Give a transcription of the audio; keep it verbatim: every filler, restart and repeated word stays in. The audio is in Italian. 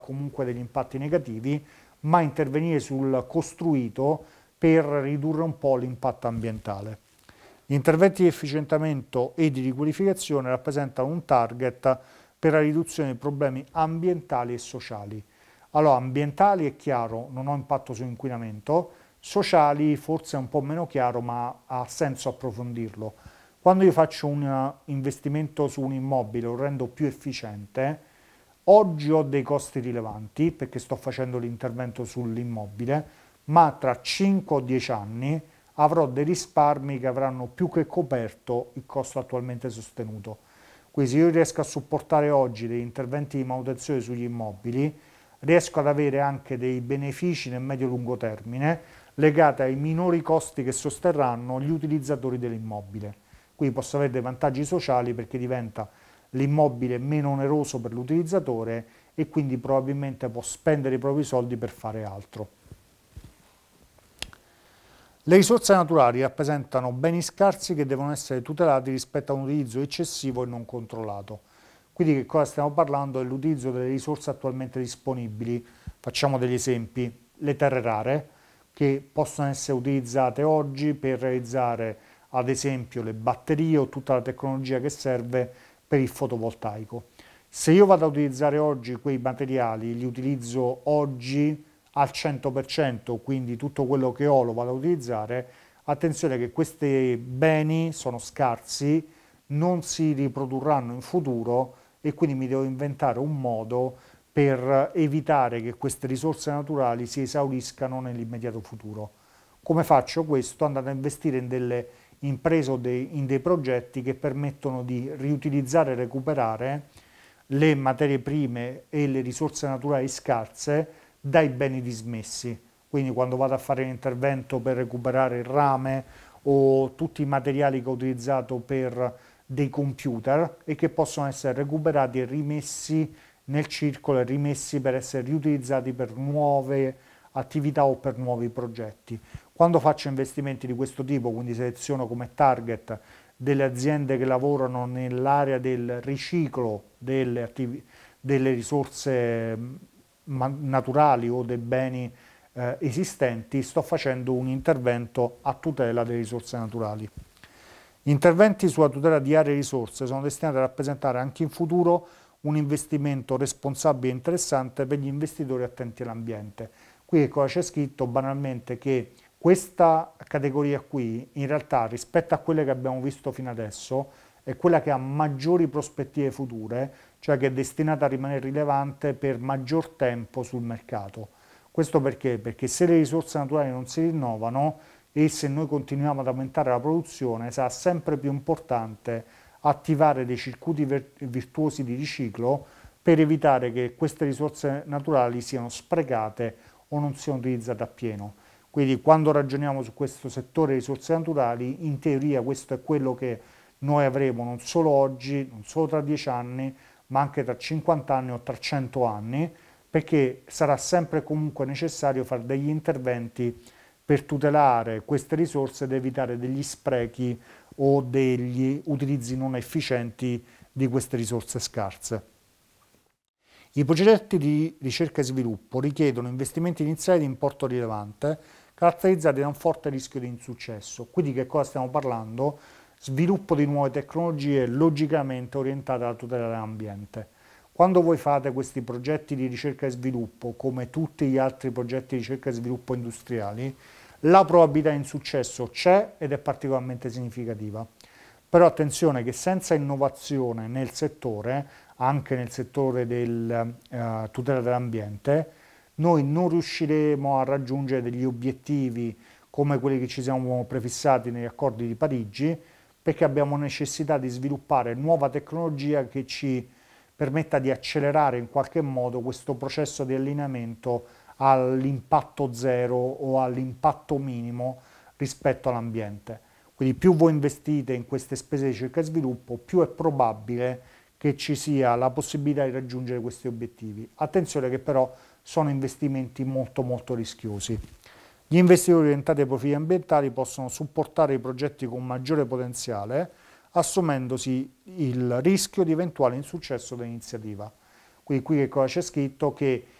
comunque degli impatti negativi, ma intervenire sul costruito per ridurre un po' l'impatto ambientale. Gli interventi di efficientamento e di riqualificazione rappresentano un target per la riduzione dei problemi ambientali e sociali. Allora, ambientali è chiaro, non ho impatto sull'inquinamento, sociali forse è un po' meno chiaro, ma ha senso approfondirlo. Quando io faccio un investimento su un immobile, lo rendo più efficiente, oggi ho dei costi rilevanti perché sto facendo l'intervento sull'immobile, ma tra cinque o dieci anni avrò dei risparmi che avranno più che coperto il costo attualmente sostenuto. Quindi se io riesco a supportare oggi degli interventi di manutenzione sugli immobili, riesco ad avere anche dei benefici nel medio-lungo termine legati ai minori costi che sosterranno gli utilizzatori dell'immobile. Quindi posso avere dei vantaggi sociali perché diventa l'immobile meno oneroso per l'utilizzatore e quindi probabilmente può spendere i propri soldi per fare altro. Le risorse naturali rappresentano beni scarsi che devono essere tutelati rispetto a un utilizzo eccessivo e non controllato. Quindi che cosa stiamo parlando? Dell'utilizzo delle risorse attualmente disponibili. Facciamo degli esempi: le terre rare, che possono essere utilizzate oggi per realizzare ad esempio le batterie o tutta la tecnologia che serve per il fotovoltaico. Se io vado a utilizzare oggi quei materiali, li utilizzo oggi al cento per cento, quindi tutto quello che ho lo vado a utilizzare, attenzione che questi beni sono scarsi, non si riprodurranno in futuro e quindi mi devo inventare un modo per evitare che queste risorse naturali si esauriscano nell'immediato futuro. Come faccio questo? Andando a investire in delle imprese o dei, in dei progetti che permettono di riutilizzare e recuperare le materie prime e le risorse naturali scarse dai beni dismessi. Quindi quando vado a fare l'intervento per recuperare il rame o tutti i materiali che ho utilizzato per dei computer e che possono essere recuperati e rimessi nel circolo e rimessi per essere riutilizzati per nuove attività o per nuovi progetti. Quando faccio investimenti di questo tipo, quindi seleziono come target delle aziende che lavorano nell'area del riciclo delle, attiv- delle risorse naturali o dei beni eh, esistenti, sto facendo un intervento a tutela delle risorse naturali. Gli interventi sulla tutela di aree e risorse sono destinati a rappresentare anche in futuro un investimento responsabile e interessante per gli investitori attenti all'ambiente. Qui cosa c'è scritto? Banalmente che questa categoria qui, in realtà, rispetto a quelle che abbiamo visto fino adesso, è quella che ha maggiori prospettive future, cioè che è destinata a rimanere rilevante per maggior tempo sul mercato. Questo perché? Perché se le risorse naturali non si rinnovano e se noi continuiamo ad aumentare la produzione, sarà sempre più importante attivare dei circuiti virtuosi di riciclo per evitare che queste risorse naturali siano sprecate o non siano utilizzate appieno. Quindi quando ragioniamo su questo settore risorse naturali, in teoria questo è quello che noi avremo non solo oggi, non solo tra dieci anni, ma anche tra cinquanta anni o tra cento anni, perché sarà sempre e comunque necessario fare degli interventi per tutelare queste risorse ed evitare degli sprechi o degli utilizzi non efficienti di queste risorse scarse. I progetti di ricerca e sviluppo richiedono investimenti iniziali di importo rilevante, caratterizzati da un forte rischio di insuccesso. Quindi che cosa stiamo parlando? Sviluppo di nuove tecnologie logicamente orientate alla tutela dell'ambiente. Quando voi fate questi progetti di ricerca e sviluppo, come tutti gli altri progetti di ricerca e sviluppo industriali, la probabilità di insuccesso c'è ed è particolarmente significativa. Però attenzione che senza innovazione nel settore, anche nel settore della eh, tutela dell'ambiente, noi non riusciremo a raggiungere degli obiettivi come quelli che ci siamo prefissati negli accordi di Parigi, perché abbiamo necessità di sviluppare nuova tecnologia che ci permetta di accelerare in qualche modo questo processo di allineamento all'impatto zero o all'impatto minimo rispetto all'ambiente. Quindi più voi investite in queste spese di ricerca e sviluppo, più è probabile che ci sia la possibilità di raggiungere questi obiettivi. Attenzione che però sono investimenti molto molto rischiosi. Gli investitori orientati ai profili ambientali possono supportare i progetti con maggiore potenziale, assumendosi il rischio di eventuale insuccesso dell'iniziativa. Quindi qui che cosa c'è scritto? Che